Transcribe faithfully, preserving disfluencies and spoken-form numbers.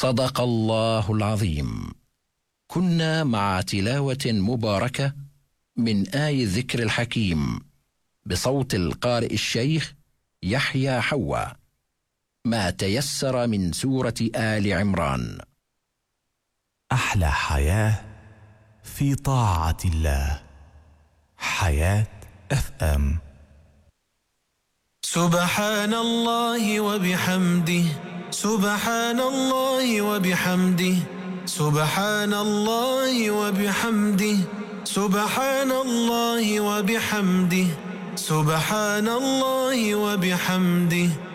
صدق الله العظيم. كنا مع تلاوة مباركة من آي الذكر الحكيم بصوت القارئ الشيخ يحيى حوا، ما تيسر من سورة آل عمران. أحلى حياة في طاعة الله. حياة اف ام. سبحان الله وبحمده، سبحان الله وبحمده، سبحان الله وبحمده، سبحان الله وبحمده، سبحان الله وبحمده.